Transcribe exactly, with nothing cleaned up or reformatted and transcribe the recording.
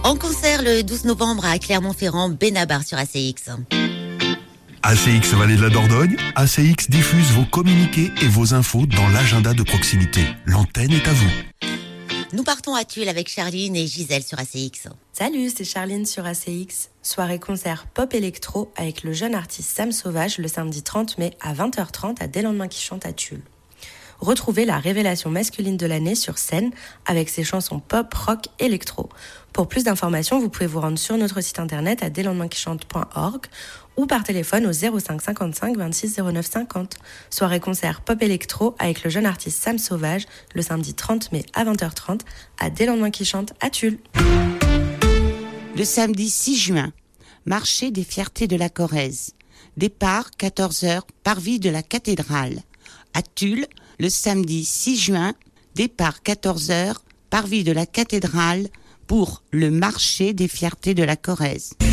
En concert le douze novembre à Clermont-Ferrand, Benabar sur A C X. A C X Vallée de la Dordogne, A C X diffuse vos communiqués et vos infos dans l'agenda de proximité. L'antenne est à vous. Nous partons à Tulle avec Charline et Gisèle sur A C X. Salut, c'est Charline sur A C X. Soirée-concert pop-électro avec le jeune artiste Sam Sauvage le samedi trente mai à vingt heures trente à Des Lendemains qui chantent à Tulle. Retrouvez la révélation masculine de l'année sur scène avec ses chansons pop, rock, électro. Pour plus d'informations, vous pouvez vous rendre sur notre site internet à des lendemains qui chantent point org ou par téléphone au zéro cinq cinquante-cinq vingt-six zéro neuf cinquante. Soirée-concert pop-électro avec le jeune artiste Sam Sauvage le samedi trente mai à vingt heures trente à Des Lendemains qui chantent à Tulle. Le samedi six juin, marché des fiertés de la Corrèze. Départ quatorze heures, parvis de la cathédrale. À Tulle, le samedi six juin, départ quatorze heures, parvis de la cathédrale pour le marché des fiertés de la Corrèze.